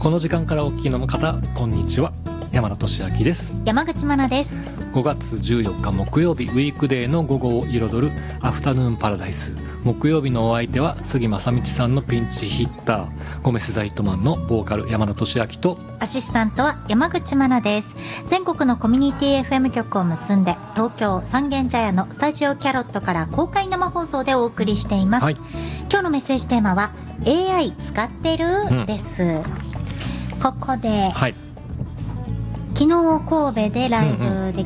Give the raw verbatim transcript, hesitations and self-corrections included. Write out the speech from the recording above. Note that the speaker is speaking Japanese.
この時間からお聞きの方、こんにちは。山田俊明です。 山口真奈です。 ごがつじゅうよっか木曜日、ウィークデーの午後を彩るアフタヌーンパラダイス。木曜日のお相手は杉正道さんのピンチヒッター、ゴメスザイトマンのボーカル山田俊明と、 アシスタントは山口真奈です。全国のコミュニティ エフエム 局を結んで、東京三軒茶屋のスタジオキャロットから公開生放送でお送りしています。はい、今日のメッセージテーマは エーアイ 使ってる、うん、です。ここで、はい、昨日神戸でライブで